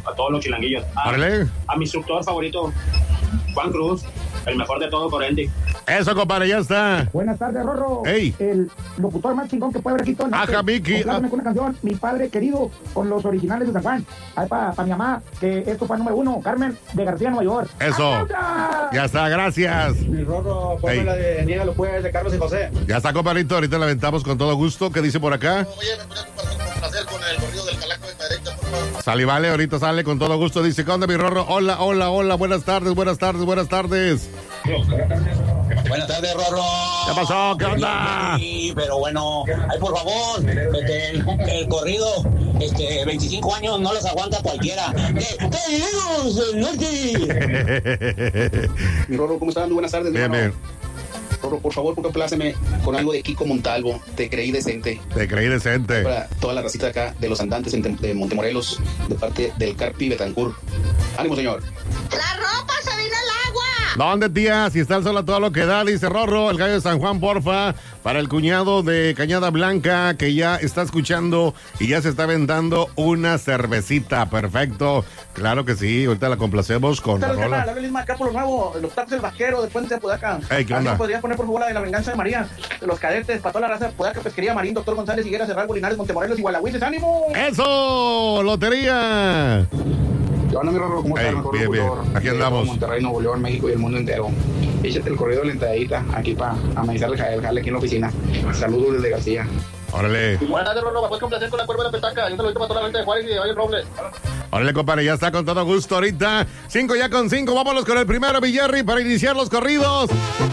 a todos los chilanguillos. A mi instructor favorito, Juan Cruz, el mejor de todo, Corendi. Eso, compadre, ya está. Buenas tardes, Rorro. Hey. El locutor más chingón que puede haber aquí todo el norte. Ajá, Miki. Con una canción, Mi Padre Querido, con los originales de San Juan. Ahí para mi mamá, que esto fue número 1, Carmen de García, Nueva York. Eso. ¡Aplauda! Ya está, gracias. Mi Rorro, ponme la de Niégalo pues, de Carlos y José. Ya está, compadrito, ahorita la aventamos con todo gusto. ¿Qué dice por acá? Oye, ¿me puedes complacer con el corrido del Calaco de Cadereita, por favor? Sale, vale, ahorita sale con todo gusto. Dice, ¿qué onda, mi Rorro? Hola, hola, hola, buenas tardes, buenas tardes, buenas tardes. Buenas tardes, Rorro. ¿Qué pasó? ¿Qué onda? Sí, pero bueno, ay, por favor, el corrido, 25 años no los aguanta cualquiera. ¡Del norte! Mi Rorro, ¿cómo estás? Muy buenas tardes. Bien, bien. Rorro, por favor, compláceme con algo de Kiko Montalvo. Te creí decente. Te creí decente. Para toda la racita de acá, de los andantes de Montemorelos, de parte del Carpi Betancur. Ánimo, señor. ¡La ropa se vino al agua! ¿Dónde, tía? Si está el sol a todo lo que da, dice Rorro, el gallo de San Juan, porfa, para el cuñado de Cañada Blanca, que ya está escuchando y ya se está aventando una cervecita. Perfecto. Claro que sí, ahorita la complacemos con la rola. La misma acá por lo nuevo, los tacos del Vasquero, de Puente de Podaca. Hey, ¿qué onda? ¿Podrías poner por favor la de La Venganza de María? De los cadetes, para toda la raza de Podaca, Pesquería, Marín, Doctor González, Higuera, Cerralbo, Linares, Montemorelos y Gualahuises. ¡Ánimo! ¡Eso! ¡Lotería! ¿Qué onda, mi Rorro? ¿Cómo estás? Mejor Bien, locutor bien. Aquí andamos. Monterrey, Nuevo León, México y el mundo entero. Échate el corrido de la entradita aquí para amenizar el jale aquí en la oficina. Saludos desde García. Órale. Buenas tardes, Rorro. ¿Me puedes complacer con la cuerva de la petaca? Yo te lo digo para toda la gente de Juárez y de Valle Robles. Órale, compadre, ya está con todo gusto ahorita. 5 ya con 5. Vámonos con el primero, mi Jerry, para iniciar los corridos.